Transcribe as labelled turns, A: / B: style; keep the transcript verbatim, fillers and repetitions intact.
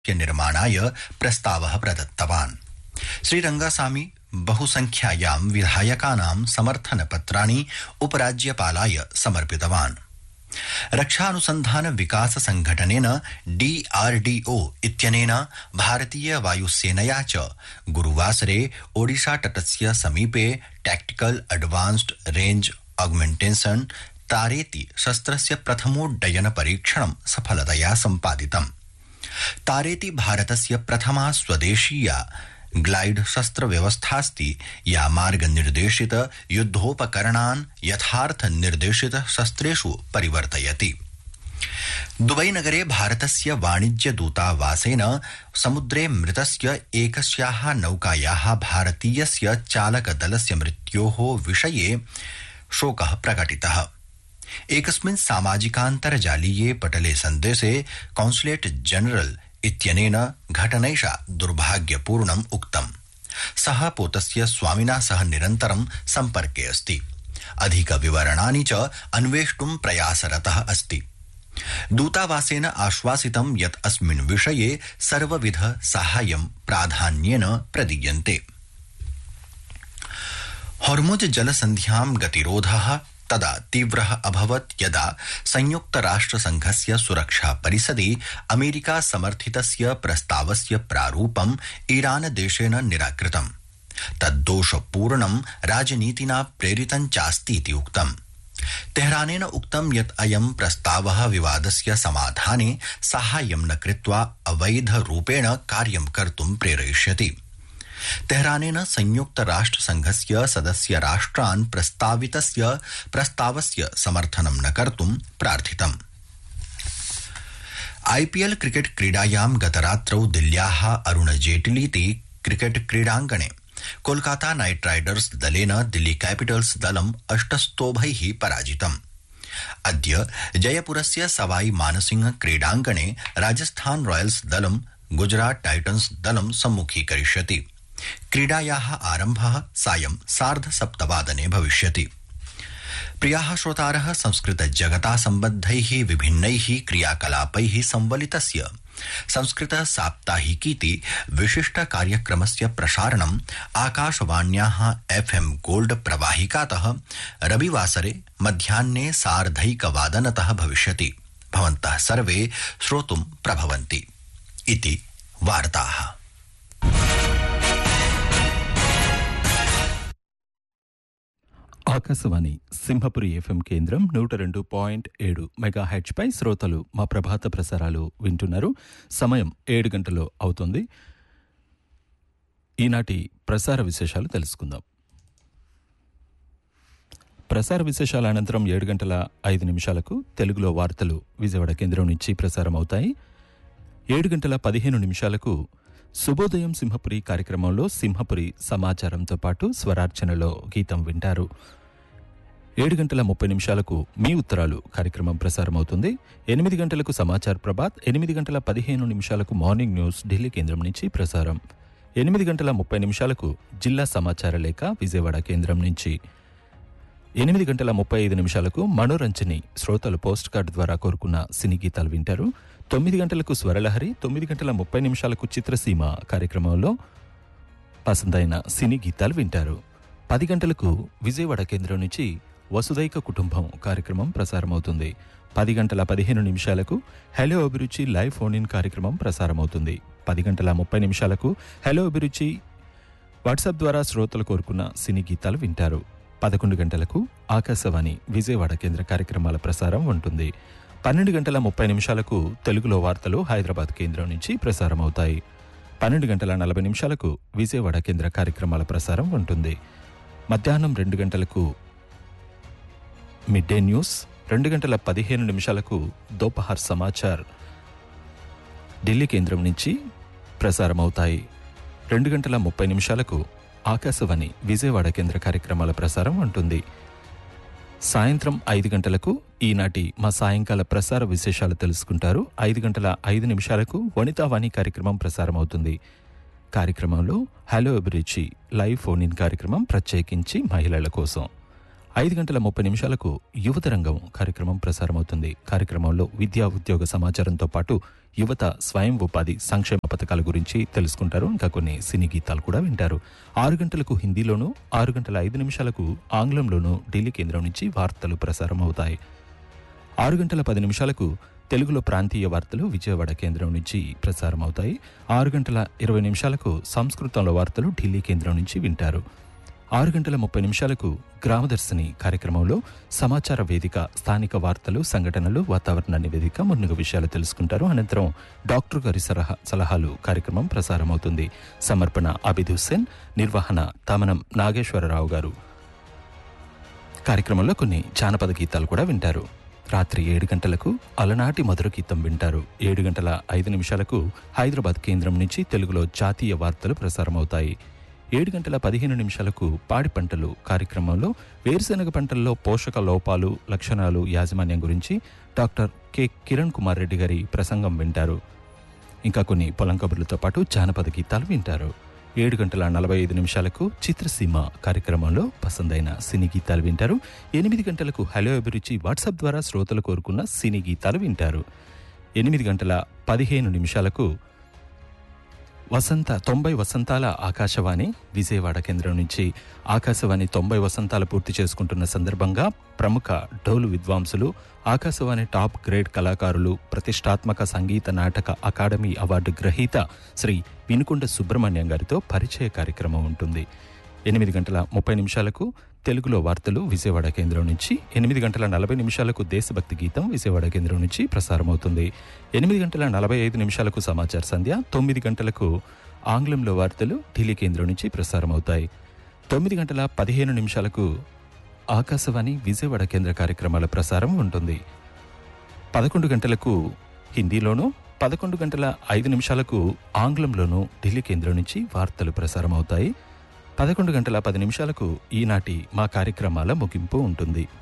A: निर्माणाय प्रस्तावः प्रदत्तवान्। श्रीरंगासामी बहुसंख्यायां विधायकानां समर्थनपत्राणि उपराज्यपालाय समर्पितवान्। रक्षानुसंधान विकास संघटनेन डीआरडीओ इत्यनेन भारतीय वायुसेनया च गुरुवासरे ओडिशा तटस्य समीपे टैक्टिकल एडवांस्ड रेंज ऑगमेंटेशन तारेति शस्त्रस्य प्रथमोड्डयन परीक्षणं सफलतया सम्पादितम्। तारेति भारतस्य प्रथमा स्वदेशीया ग्लाइड शस्त्र व्यवस्थास्ति या मार्गनिर्देशित युद्धोपकरणान् यथार्थ निर्देशित शस्त्रेषु परिवर्तयति। दुबई नगरे भारतस्य वाणिज्य दूतावासेन समुद्रे मृतस्य एकस्याः नौकायाः भारतीयस्य चालकदलस्य मृत्योः विषये शोकः प्रकटितः। एकस्मिन् सामाजिकान्तर्जालीये पटले सन्देशे कॉन्सुलेट जनरल इत्यनेन घटनैषा दुर्भाग्यपूर्णम् उक्तम्। सः पोतस्य स्वामिना सह निरन्तरं सम्पर्के अस्ति। अधिकविवरणानि च अन्वेष्टुं प्रयासरतः अस्ति। दूतावासेन आश्वासितं यत् अस्मिन् विषये सर्वविध साहाय्यं प्राधान्येन प्रदीयन्ते। हॉर्मुज जलसन्ध्यां गतिरोधः तदा तीव्रः अभवत् यदा संयुक्तराष्ट्रसंघस्य सुरक्षा परिषदि अमेरिका समर्थितस्य प्रस्तावस्य प्रारूपम् ईरान देशेन निराकृतम्। तद्दोषपूर्णं राजनीतिना प्रेरितं चास्तीति उक्तम्। तेहरानेन उक्तं यत् अयं प्रस्तावः विवादस्य समाधाने साहाय्यं न कृत्वा अवैधरूपेण कार्यं कर्तुं प्रेरयिष्यति। तेहरानेन संयुक्त राष्ट्र संघस्य सदस्य राष्ट्रान् प्रस्तावितस्य प्रस्तावस्य समर्थनं न कर्तुं प्रार्थितम्। आईपीएल क्रिकेट क्रीडायां गतरात्रौ दिल्ल्याः अरुण जेटलीति क्रिकेट क्रीडाङ्गणे कोलकाता नाइट राइडर्स दलेन दिल्ली कैपिटल्स दलम् अष्टस्तोभैः पराजितम्। अद्य जयपुरस्य सवाई मानसिंह क्रीडाङ्गणे राजस्थान रॉयल्स दलं गुजरात टाइटन्स दलं सम्मुखीकरिष्यति। क्रीडायाः आरम्भः सायं सार्ध सप्तवादने भविष्यति। प्रियाः श्रोतारः, संस्कृत जगता सम्बद्धैः विभिन्नैः क्रियाकलापैः संवलितस्य संस्कृत साप्ताहिकीति विशिष्ट कार्यक्रमस्य प्रसारणम् आकाशवाण्याः एफएम गोल्ड प्रवाहिकातः रविवासरे मध्याह्ने सार्धैकवादनतः भविष्यति। भवन्तः सर्वे श्रोतुं प्रभवन्ति इति वार्ताः।
B: ఆకాశవాణి సింహపురి ఎఫ్ఎం కేంద్రం నూట రెండు పాయింట్ ఏడు మెగా హెచ్ పై శ్రోతలు మా ప్రభాత ప్రసారాలు వింటున్నారు. సమయం ఏడు గంటలు అవుతుంది. ఈనాటి ప్రసార విశేషాలు తెలుసుకుందాం. ప్రసార విశేషాల అనంతరం ఏడు గంటల ఐదు నిమిషాలకు తెలుగులో వార్తలు విజయవాడ కేంద్రం నుంచి ప్రసారం అవుతాయి. ఏడు గంటల పదిహేను నిమిషాలకు శుభోదయం సింహపురి కార్యక్రమంలో సింహపురి సమాచారంతో పాటు స్వరార్చనలో గీతం వింటారు. ఏడు గంటల ముప్పై నిమిషాలకు మీ ఉత్తరాలు కార్యక్రమం ప్రసారం అవుతుంది. ఎనిమిది గంటలకు సమాచార్ ప్రభాత్, ఎనిమిది గంటల పదిహేను నిమిషాలకు మార్నింగ్ న్యూస్ ఢిల్లీ కేంద్రం నుంచి ప్రసారం. ఎనిమిది గంటల ముప్పై నిమిషాలకు జిల్లా సమాచార లేఖ విజయవాడ కేంద్రం నుంచి. ఎనిమిది గంటల ముప్పై ఐదు నిమిషాలకు మనోరంజని శ్రోతలు పోస్ట్ కార్డు ద్వారా కోరుకున్న సినీ గీతాలు వింటారు. తొమ్మిది గంటలకు స్వరలహరి, తొమ్మిది గంటల ముప్పై నిమిషాలకు చిత్రసీమ కార్యక్రమంలో పసందైన సినీ గీతాలు వింటారు. పది గంటలకు విజయవాడ కేంద్రం నుంచి వసుదైక కుటుంబం కార్యక్రమం ప్రసారమవుతుంది. పది గంటల పదిహేను నిమిషాలకు హలో అభిరుచి లైవ్ ఫోన్ ఇన్ కార్యక్రమం ప్రసారమవుతుంది. పది గంటల ముప్పై నిమిషాలకు హలో అభిరుచి వాట్సాప్ ద్వారా శ్రోతలు కోరుకున్న సినీ గీతాలు వింటారు. పదకొండు గంటలకు ఆకాశవాణి విజయవాడ కేంద్ర కార్యక్రమాల ప్రసారం ఉంటుంది. పన్నెండు గంటల ముప్పై నిమిషాలకు తెలుగులో వార్తలు హైదరాబాద్ కేంద్రం నుంచి ప్రసారం అవుతాయి. పన్నెండు గంటల నలభై నిమిషాలకు విజయవాడ కేంద్ర కార్యక్రమాల ప్రసారం ఉంటుంది. మధ్యాహ్నం రెండు గంటలకు మిడ్ డే న్యూస్, రెండు గంటల పదిహేను నిమిషాలకు దోపహర్ సమాచార్ ఢిల్లీ కేంద్రం నుంచి ప్రసారం అవుతాయి. రెండు గంటల ముప్పై నిమిషాలకు ఆకాశవాణి విజయవాడ కేంద్ర కార్యక్రమాల ప్రసారం ఉంటుంది. సాయంత్రం ఐదు గంటలకు ఈనాటి మా సాయంకాల ప్రసార విశేషాలు తెలుసుకుంటారు. ఐదు గంటల ఐదు నిమిషాలకు వనితావాణి కార్యక్రమం ప్రసారం అవుతుంది. కార్యక్రమంలో హలో అభిరుచి లైవ్ ఫోన్ ఇన్ కార్యక్రమం ప్రత్యేకించి మహిళల కోసం. ఐదు గంటల ముప్పై నిమిషాలకు యువతరంగం కార్యక్రమం ప్రసారమవుతుంది. కార్యక్రమంలో విద్యా ఉద్యోగ సమాచారంతో పాటు యువత స్వయం ఉపాధి సంక్షేమ పథకాల గురించి తెలుసుకుంటారు. ఇంకా కొన్ని సినీ గీతాలు కూడా వింటారు. ఆరు గంటలకు హిందీలోను, ఆరు గంటల ఐదు నిమిషాలకు ఆంగ్లంలోనూ ఢిల్లీ కేంద్రం నుంచి వార్తలు ప్రసారం అవుతాయి. ఆరు గంటల పది నిమిషాలకు తెలుగులో ప్రాంతీయ వార్తలు విజయవాడ కేంద్రం నుంచి ప్రసారం అవుతాయి. ఆరు గంటల ఇరవై నిమిషాలకు సంస్కృతంలో వార్తలు ఢిల్లీ కేంద్రం నుంచి వింటారు. ఆరు గంటల ముప్పై నిమిషాలకు గ్రామదర్శిని కార్యక్రమంలో సమాచార వేదిక, స్థానిక వార్తలు, సంఘటనలు, వాతావరణ నివేదిక, మున్నగు విషయాలు తెలుసుకుంటారు. అనంతరం డాక్టర్ గారి సలహా సలహాలు కార్యక్రమం ప్రసారమవుతుంది. సమర్పణ అబిద్ హుస్సేన్, నిర్వహణ తమనం నాగేశ్వరరావు గారు. కార్యక్రమంలో కొన్ని జానపద గీతాలు కూడా వింటారు. రాత్రి ఏడు గంటలకు అలనాటి మధుర గీతం వింటారు. ఏడు గంటల ఐదు నిమిషాలకు హైదరాబాద్ కేంద్రం నుంచి తెలుగులో జాతీయ వార్తలు ప్రసారమవుతాయి. ఏడు గంటల పదిహేను నిమిషాలకు పాడి పంటలు కార్యక్రమంలో వేరుశెనగ పంటల్లో పోషక లోపాలు, లక్షణాలు, యాజమాన్యం గురించి డాక్టర్ కె కిరణ్ కుమార్ రెడ్డి గారి ప్రసంగం వింటారు. ఇంకా కొన్ని పొలం కబుర్లతో పాటు జానపద గీతాలు వింటారు. ఏడు గంటల నలభై ఐదు నిమిషాలకు చిత్రసీమ కార్యక్రమంలో పసందైన సినీ గీతాలు వింటారు. ఎనిమిది గంటలకు హలో అభిరుచి వాట్సాప్ ద్వారా శ్రోతలు కోరుకున్న సినీ గీతాలు వింటారు. ఎనిమిది గంటల పదిహేను నిమిషాలకు వసంత తొంభై వసంతాల ఆకాశవాణి విజయవాడ కేంద్రం నుంచి ఆకాశవాణి తొంభై వసంతాలు పూర్తి చేసుకుంటున్న సందర్భంగా ప్రముఖ డోలు విద్వాంసులు, ఆకాశవాణి టాప్ గ్రేడ్ కళాకారులు, ప్రతిష్టాత్మక సంగీత నాటక అకాడమీ అవార్డు గ్రహీత శ్రీ వినుకొండ సుబ్రహ్మణ్యం గారితో పరిచయ కార్యక్రమం ఉంటుంది. ఎనిమిది గంటల ముప్పై నిమిషాలకు తెలుగులో వార్తలు విజయవాడ కేంద్రం నుంచి, ఎనిమిది గంటల నలభై నిమిషాలకు దేశభక్తి గీతం విజయవాడ కేంద్రం నుంచి ప్రసారమవుతుంది. ఎనిమిది గంటల నలభై ఐదు నిమిషాలకు సమాచార సంధ్య, తొమ్మిది గంటలకు ఆంగ్లంలో వార్తలు ఢిల్లీ కేంద్రం నుంచి ప్రసారమవుతాయి. తొమ్మిది గంటల పదిహేను నిమిషాలకు ఆకాశవాణి విజయవాడ కేంద్ర కార్యక్రమాల ప్రసారం ఉంటుంది. పదకొండు గంటలకు హిందీలోనూ, పదకొండు గంటల ఐదు నిమిషాలకు ఆంగ్లంలోనూ ఢిల్లీ కేంద్రం నుంచి వార్తలు ప్రసారమవుతాయి. పదకొండు గంటల పది నిమిషాలకు ఈనాటి మా కార్యక్రమాల ముగింపు ఉంటుంది.